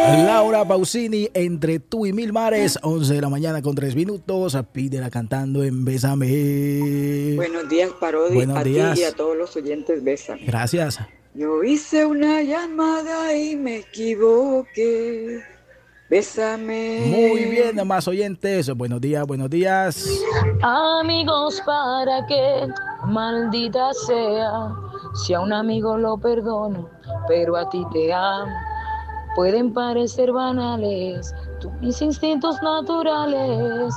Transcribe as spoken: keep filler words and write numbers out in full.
Laura Pausini, Entre tú y mil mares, once de la mañana con tres minutos. Pídela cantando en Bésame. Buenos días, Parodi. Buenos a días. ti y a todos los oyentes, Bésame. Gracias. Yo hice una llamada y me equivoqué. Bésame. Muy bien, más oyentes. Buenos días, buenos días. Amigos, para que maldita sea, si a un amigo lo perdono, pero a ti te amo. Pueden parecer banales, tus mis instintos naturales.